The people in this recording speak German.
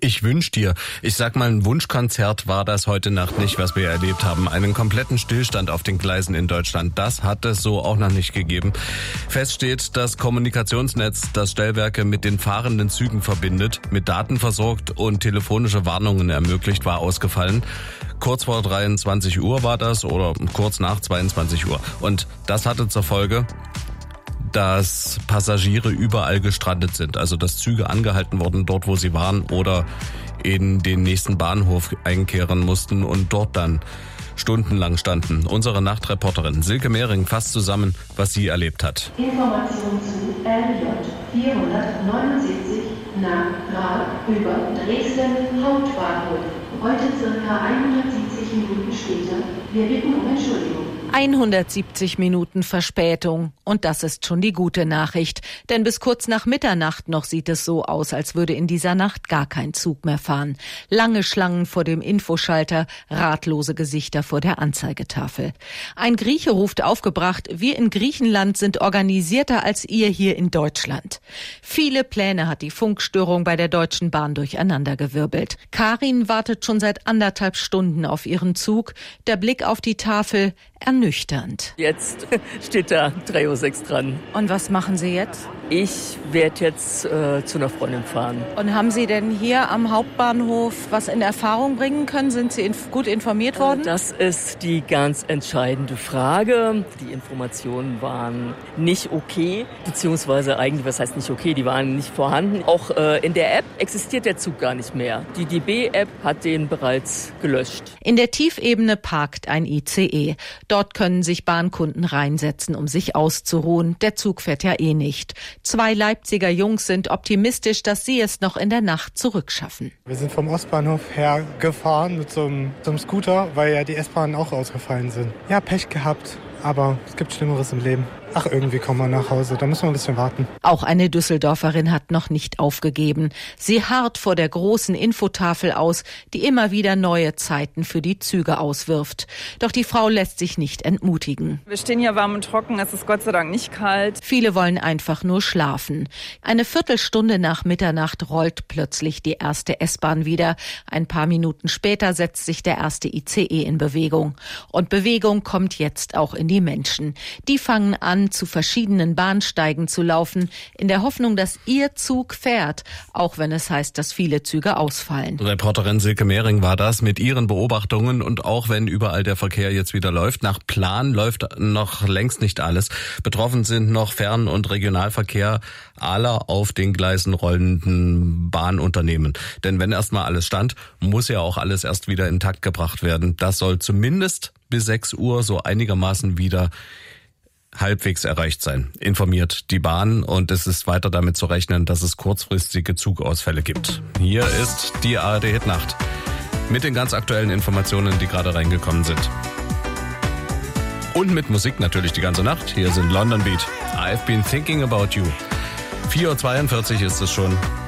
Ich wünsch dir. Ich sag mal, ein Wunschkonzert war das heute Nacht nicht, was wir erlebt haben. Einen kompletten Stillstand auf den Gleisen in Deutschland. Das hat es so auch noch nicht gegeben. Fest steht, das Kommunikationsnetz, das Stellwerke mit den fahrenden Zügen verbindet, mit Daten versorgt und telefonische Warnungen ermöglicht, war ausgefallen. Kurz vor 23 Uhr war das oder kurz nach 22 Uhr. Und das hatte zur Folge, dass Passagiere überall gestrandet sind. Also dass Züge angehalten wurden, dort wo sie waren oder in den nächsten Bahnhof einkehren mussten und dort dann stundenlang standen. Unsere Nachtreporterin Silke Mehring fasst zusammen, was sie erlebt hat. Information zu LJ 479 nach Prag über Dresden Hauptbahnhof. Heute circa 170 Minuten später. Wir bitten um Entschuldigung. 170 Minuten Verspätung. Und das ist schon die gute Nachricht. Denn bis kurz nach Mitternacht noch sieht es so aus, als würde in dieser Nacht gar kein Zug mehr fahren. Lange Schlangen vor dem Infoschalter, ratlose Gesichter vor der Anzeigetafel. Ein Grieche ruft aufgebracht, wir in Griechenland sind organisierter als ihr hier in Deutschland. Viele Pläne hat die Funkstörung bei der Deutschen Bahn durcheinandergewirbelt. Karin wartet schon seit 1,5 Stunden auf ihren Zug. Der Blick auf die Tafel ernüchternd. Jetzt steht da 3:06 Uhr dran. Und was machen Sie jetzt? Ich werde jetzt zu einer Freundin fahren. Und haben Sie denn hier am Hauptbahnhof was in Erfahrung bringen können? Sind Sie gut informiert worden? Das ist die ganz entscheidende Frage. Die Informationen waren nicht okay, beziehungsweise eigentlich, was heißt nicht okay, die waren nicht vorhanden. Auch in der App existiert der Zug gar nicht mehr. Die DB-App hat den bereits gelöscht. In der Tiefebene parkt ein ICE. Dort können sich Bahnkunden reinsetzen, um sich auszuruhen. Der Zug fährt ja eh nicht. 2 Leipziger Jungs sind optimistisch, dass sie es noch in der Nacht zurückschaffen. Wir sind vom Ostbahnhof her gefahren mit so einem Scooter, weil ja die S-Bahnen auch ausgefallen sind. Ja, Pech gehabt, aber es gibt Schlimmeres im Leben. Ach, irgendwie kommen wir nach Hause, da müssen wir ein bisschen warten. Auch eine Düsseldorferin hat noch nicht aufgegeben. Sie harrt vor der großen Infotafel aus, die immer wieder neue Zeiten für die Züge auswirft. Doch die Frau lässt sich nicht entmutigen. Wir stehen hier warm und trocken, es ist Gott sei Dank nicht kalt. Viele wollen einfach nur schlafen. Eine Viertelstunde nach Mitternacht rollt plötzlich die erste S-Bahn wieder. Ein paar Minuten später setzt sich der erste ICE in Bewegung. Und Bewegung kommt jetzt auch in die Menschen. Die fangen an, zu verschiedenen Bahnsteigen zu laufen, in der Hoffnung, dass ihr Zug fährt, auch wenn es heißt, dass viele Züge ausfallen. Reporterin Silke Mehring war das mit ihren Beobachtungen und auch wenn überall der Verkehr jetzt wieder läuft, nach Plan läuft noch längst nicht alles. Betroffen sind noch Fern- und Regionalverkehr aller auf den Gleisen rollenden Bahnunternehmen. Denn wenn erstmal alles stand, muss ja auch alles erst wieder in Takt gebracht werden. Das soll zumindest bis 6 Uhr so einigermaßen wieder halbwegs erreicht sein, informiert die Bahn, und es ist weiter damit zu rechnen, dass es kurzfristige Zugausfälle gibt. Hier ist die ARD Hit Nacht mit den ganz aktuellen Informationen, die gerade reingekommen sind. Und mit Musik natürlich die ganze Nacht. Hier sind London Beat. I've been thinking about you. 4:42 Uhr ist es schon.